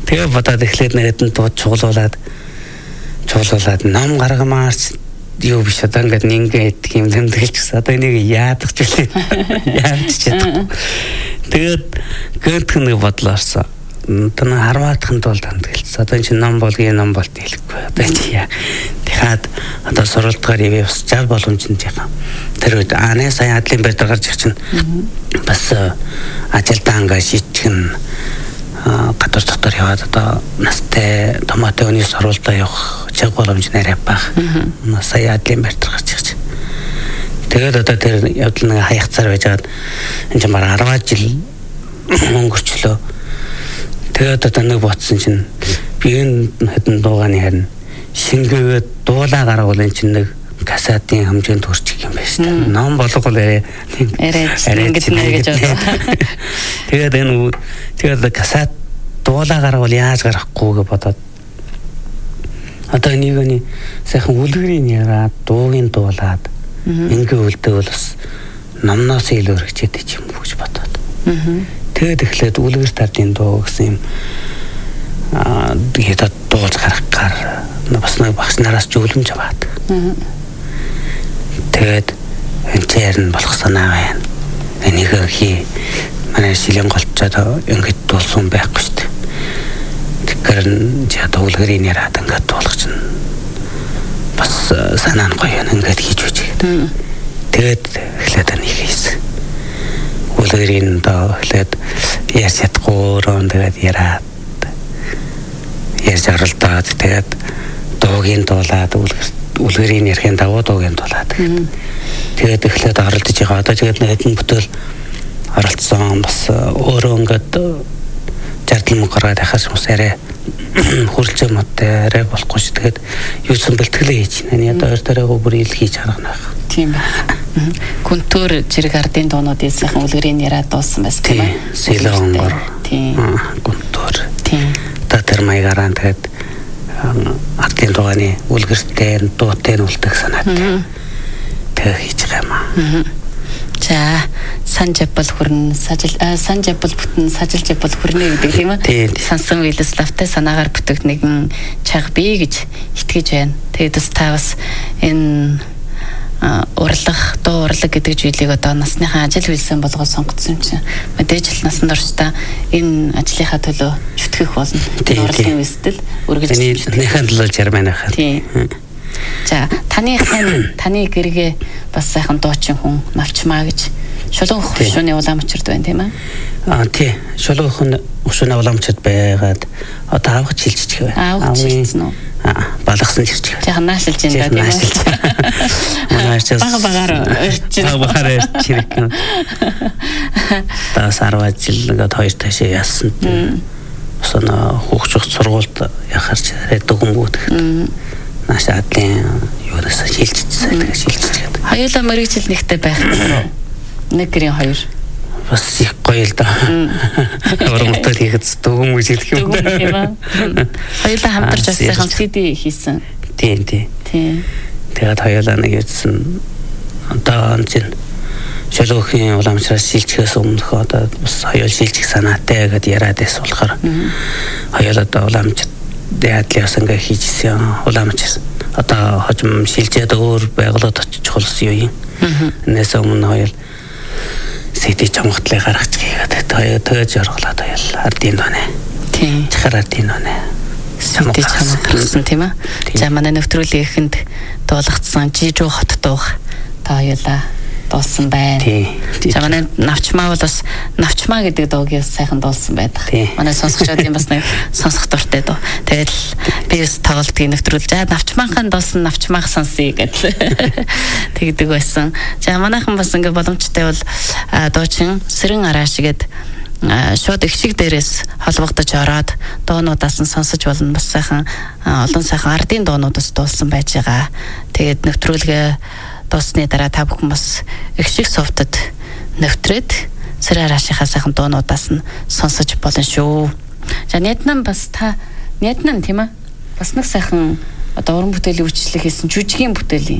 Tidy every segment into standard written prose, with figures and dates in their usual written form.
Тэгээ бодоод эхлээд нэгэд нь дууд чуулуулаад ном гаргамаарч юу биш одоо ингээд юм тэмдэглэж гэсэн. Одоо энийг яадах ч үлээ. Яадч чадахгүй. Тэгээд гэнтх нэг бодлоо орсон. Одоо харваадахын тулд тэмдэглэсэн. Одоо энэ чинь ном болт хэлэхгүй. Одоо чи яа. Дахиад одоо сурвалдгаар явж жал боломжтой яхаа. Тэр үед сая адлын байр гарч ирэх чинь бас ажилдаа ингээ шийтгэн гадар дотор яваад одоо настай томоотой өний сурвалдаа явах чиг боломж нэрээ баг. Сая адлын байр гарч ирэх чинь. Тэгээд одоо тэр явдал нэг хаяцаар байжгаад энэ чинь бараг 10 жил өнгөрчлөө. Тэгээд одоо нэг ботсон чинь би энэ хэдэн дуугааны харин шингээгээд дуулаа гаргавал энэ чинь нэг касатын хэмжээнд төрчих юм байна шүү дээ. Ном болгол арайч гэж бодлоо. Тэгээд касат дуулаа гаргавал яаж гаргахгүй гэж бодоод одоо энийг сайхан үлгэрийн яраад дуугийн дуулаад ингээ үлдэвэл бас номноос илүү өргөчтэй юм гэж бодоод. Тэгээд эхлээд үлгэр тардын дуу гэсэн юм тэгээд дуулж гаргахаар бас нэг багш нараас зөвлөмж аваад. Тэгээд энэ нь болох санаа байна. Энийг хий манай шилэн голцоод ингэж дуулсан байхгүй шүү дээ. Тэгэхээр жаа дуулгэрийн яраад ингэж дуулах чинь бас санаа нь гоё ингэж хийж үж. Тэгээд эхлээд энийг хийсэн. Үлгэрийн доо эхлээд ярьж чадахгүй тэгээд яраад ярьж оролдоод тэгээд дуугийн дуулаад үлгэрийн ярихын давуу дуугийн дуулаад тэгээд эхлээд оролдож байгаа. Одоо тэгээд нэг хэдэн бүтээл оролцсон бас өөрөө ингээд жардал мөнгө гаргаад ахаас хүмүүс арай хүрлж юмтай арай болохгүй ш. Тэгээд юусэн бэлтгэлээ хийж байна. Одоо 2 дараагаа бүр ил хийж харгана байх. Тийм байна. Күнтөр жирэг ардын дуунуудын сайхан үлгэрийн яриад дуулсан байсан тийм ээ. Сэлонгор. Тийм. Күнтөр. Тийм. Тэр маягаар тэгээд ардын дууны үлгэртэй дуутай үлдэх санаатай. Тэгээ хийж байгаа юм. За санжапл хүрнэ санжапл бүтэн сажилжапл хүрнэ гэдэг тийм үү? Сансан Владиславтай санаагаар бүтэх нэгэн чаг бий гэж итгэж байна. Тэгээд та бас энэ дуу урлаг гэдэг зүйлийг одоо насныхаа ажил үйлсэн болгоод сонгоцсон юм чинь мэдээж л насанд орчтой энэ ажлынхаа төлөө зүтгэх болно. Энэ урлагийн үйлстэл үргэлж нэхэн төлөө жарман ахаа. Тийм. За таны гэргээ бас сайхан дуучин хүн навчмаа гэж шулуун хөшөөний уламжрд байна тийм ээ? Тий. Шулуун хөшөөний уламжрд байгаад одоо авах шилжиж байгаа. Авах шилжсэн үү? Балгасан ирчих. Яхан наашилж энэ тийм ээ. Багаар ирчих. Таас 10 жил гээд 2 таашаа яасан. Осоо хүүхч сургуульд яхаарч дөгөнгүүд. Наашаа адлын юунаас шилжчихсэн. Тэгээ шилжчихээд. Хоёулаа мэрэгжил нэгтэй байх. Нэг гэрийн хоёр. Бас их гоё л да. Өөрөмтөл хийхэд дөгөн гэж хэлэх юм да. Хоёулаа хамтарч бас сайхан CD хийсэн. Тийм. Тэгээд хоёулаа нэг ийдсэн. Одоо энэ шилүүхийн уламжраас шилжихээс өмнөх одоо бас хоёул шилжих санаатай гэдээ яриад байсан болохоор хоёулаа одоо уламж яадлаас ингээ хийжсэн уламж одоо хожим шилжээд өөр байгууллагад очиж болсон юм. Энэс өмнө хоёул CD чамхтлыг гаргаж хийгээд тэгээд зорглоод хоёул ардын донэ. Тийм. Чахар ардын донэ. CD чамхсан тийм ээ. За манай нэвтрүүлгийн эхэнд дуулгацсан жижиг хот дуух та хоёулаа дуулсан байна. За манай навчмаа бол бас навчмаа гэдэг дуугийн сайхан дуулсан байдаг. Манай сонсогчдын бас нэг сонсох дуртай дуу. Тэгээд би бас тоглолтын нэвтрүүлж навчмаахан дуулсан навчмаах сонсъё гэдэг тэгдэг байсан. За манайхан бас ингээ боломжтой бол дуучин Сэрэн Арааш гээд шууд их шиг дээрээс холбогдож ороод дуунуудаас нь сонсож болно. Бас сайхан олон сайхан ардын дуунуудаас дуулсан байж байгаа. Тэгээд нэвтрүүлгээ дуусны дараа та бүхэн бас их шиг софтод нэвтрээд Сэрэн Араашийнхаа сайхан дуунуудаас нь сонсож болно шүү. За Нэтнан бас тийм ээ? Бас нэг сайхан одоо уран бүтээлийн үйлчлэг хийсэн жүжигийн бүтээлийн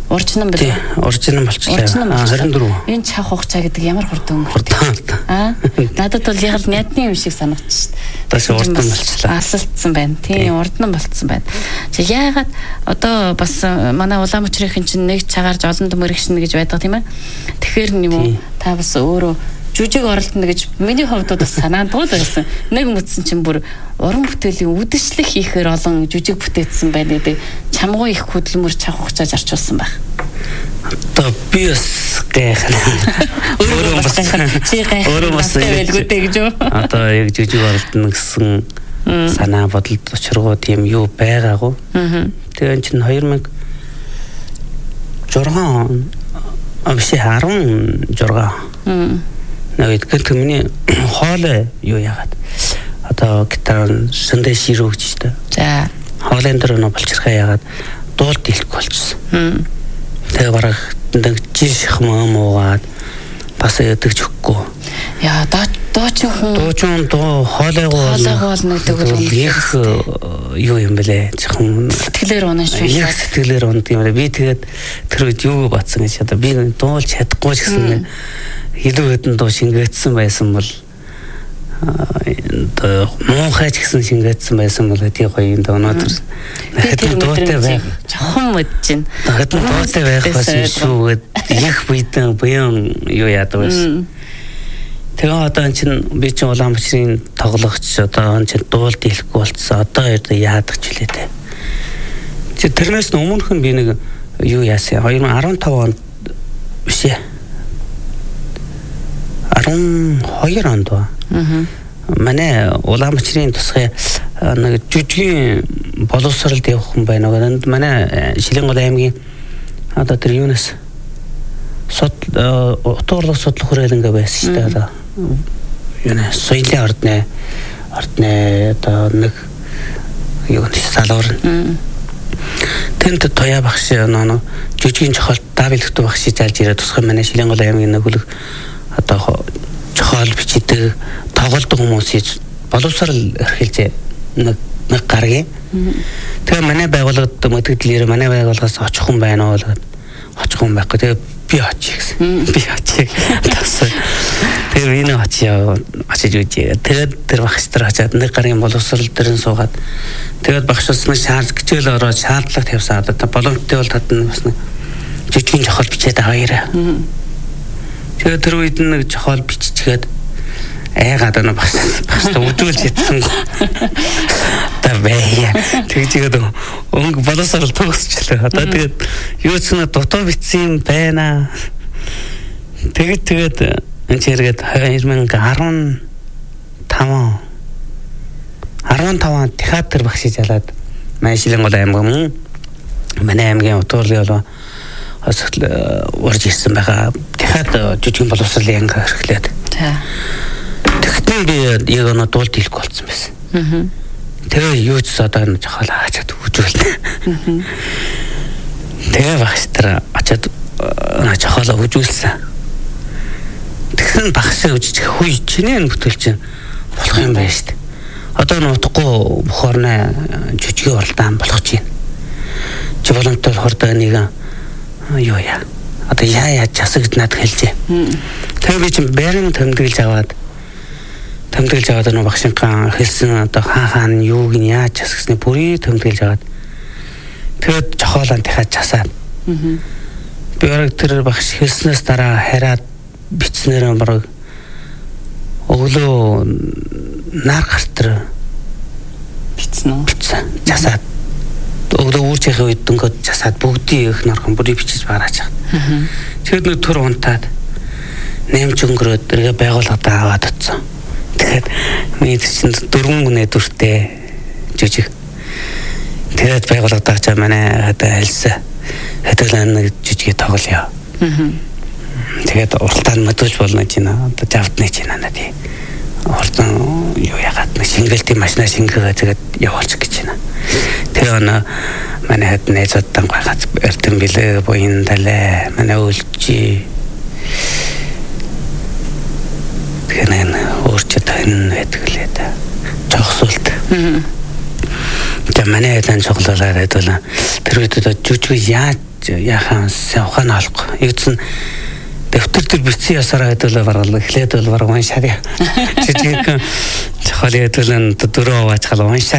Уржинан бил. Уржинан болчихлоо. 24. Энэ чах хугацаа гэдэг ямар хурдан өнгөрсөн. Надад бол яг л ядны юм шиг санагдчих. Бас урдан болчихлоо. Асалтсан байна. Тийм урдан болцсон байна. Яагаад одоо бас манай Улаанбаатарын чинь нэг цагаарж олон дөмөрөгшнө гэж байдаг тийм ээ. Тэгэхээр юм уу та бас өөрөө жүжиг оролдоно гэж миний хувьд бас санаандгүй байсан. Нэг мэдсэн чинь бүр уран бүтээлийн үдэшлэг хийхээр олон жүжиг бүтээсэн байна гэдэг чамгүй их хөдөлмөр чав хугацааж арчулсан байх. Одоо би бас гайхна. Өөрөө бас байлгүйтэй гэж юу? Одоо яг жүжиг оролдоно гэсэн санаа бодолд учиргуу тийм юу байгаагүй. Тэгээ чинь 2006 Навид гэдэг миний хоолой юу яагаад одоо гитар сүндэ ширүү гэж та. За. Хоолойн дээр нөө болчихрахаа яагаад дуулт хэлэхгүй болчихсон. Тэгээ бараг нэг жишх муугаад бас ядагч өгөхгүй. Яа дуучин хоолойгоо нэг их юу юм бэлээ. Жихэн сэтгэлээр унаа шүү. Яг сэтгэлээр ундаг юм байна. Би тэгээд тэр үед юу батсан гэж одоо би дуулж чадахгүй ч гэсэн илүү хэдэн дуу шингээдсэн байсан бол муухайч гэсэн шингээдсэн байсан бол тий гоё энэ өнөөдөр хэдэн дуутай байх жоохон мэдчин. Хэдэн дуутай байх байсан шүү гэд их буян юу яадаг байсан. Тэгээ одоо энэ чинь би чинь Улаанбаатарын тоглогч одоо энэ чинь дуулт хэлэхгүй болцсон. Одоо яадаг ч үлээ те. Тэрнээс өмнөх нь би нэг юу яасан 2015 онд биш ээ 12 онд ба. Манай Улаанбаатарын тусгай нэг жүжигийн боловсролд явах хүн байна. Манай Шилэнгол аймгийн одоо тэр юунаас утуурлах судлах хүрээлэнгээ байсан шүү дээ. Одоо юунаас соёлын ордны одоо нэг юу нэг салуур. Тэнд тоя багш нөө жүжигийн жохолт давилгт багш заалж ирээд тусгай манай Шилэнгол аймгийн нэг үлэг одоо жохол бичдэг тоглолт хүмүүсийг боловсрал эрхэлж нэг гаргийн. Тэгээ манай байгууллагад мэдээлэлээр манай байгууллагаас очих хүн байна уу гэдэг. Очих хүн байхгүй. Тэгээ би очих гэсэн. Би очих. Тэгээ энэ очиж үжээ. Тэгээд тэр багш нар очиад нэг гаргийн боловсрал дээр нь суугаад тэгээд багшаас нэг хичээл ороод шаардлага тавьсан. Одоо боломжтой бол татна бас нэг жүжигийн жохол бичээд аваарай. Тэгээ тэр үед нэг жохол биччихээд айгаад байна багш өдрүүлж ятсан. Та бая. Тэгээд өнгө боловсрал төгсчлээ. Одоо тэгээд юу ч нэг дутуу бичсэн юм байна. Тэгээд энэ чиргээд 2015 онд театр багшиж ялаад манай Шилэнгол аймгийн манай аймгийн утуурлын болоо урж ирсэн байгаа. Дахиад жүжигэн боловсролын анги эрхлээд. Тэгтээ би яг оноо дуулт хэлэхгүй болсон байсан. Тэгээ юу ч одоо энэ жохол хаачаад үжүүлнэ. Тэгээ багш нар очиад жохолоо үжүүлсэн. Тэгсэн багш үжиж хүй чиний энэ бүтээл чинь болох юм байна шүү дээ. Одоо нутахгүй бохорны жүжигийн уралдаан болох чинь. Чи боломжтой хордоо нэг юу яа. Одоо яа засагд над хэлжээ. Тэгээ би чинь бэрэн тэмдэглэж аваад нөгөө багшинхан хэлсэн одоо хаан юуг нь яаж засагсны бүрийг тэмдэглэж аваад тэгээд жохолон дахиад засаад. Би яг тэр багш хэлснээс дараа хараад бичснээр бараг өглөө нар гартэр бичсэн. Засаад өглөө үүрчийн үед дөнгөд засаад бүгдийн их норхон бүрийг бичиж бараач. Тэгээд нэг төр унтаад нэмж өнгөрөөд эргээ байгууллагад аваад утсан. Тэгээд миний чинь 4 гүнээ дүртэй жүжиг. Тэгээд байгууллагад очиж манай одоо хэлсэн. Хэдүүлэн нэг жүжигээ тоглоё. Тэгээд уралдаанд мэдүүлж болно гэж байна. Одоо завдны чинь надад тий. Уралдаан юу яагаад нэг шингэлтийн машина шингээгээ тэгээд явуулчих гэж байна. Тэгээ манай хэд найзуудтай гайхаж эрдэм билээ буян талаа манай үлчи тэгэн өөрчөд тань байдаг лээ да. Жогсуулт. Тэгээ манай хэд цоглуулаад байдвал тэр үед одоо жүжиг яаж яхаа ухаан олохгүй. Эгдсэн дэвтэр дээр бичсэн ясараа хэдүүлээ баргал эхлээд бол бараг уншаад. Жижиг чохол хэдүүлэн дөрөв аваачхал уншаа